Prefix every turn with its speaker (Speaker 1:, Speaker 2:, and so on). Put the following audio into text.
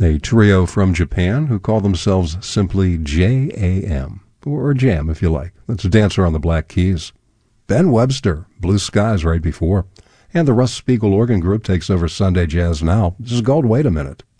Speaker 1: a trio from Japan who call themselves simply JAM, or Jam if you like. That's a Dancer on the Black Keys. Ben Webster, Blue Skies right before. And the Russ Spiegel Organ Group takes over Sunday Jazz Now. This is called Wait a Minute.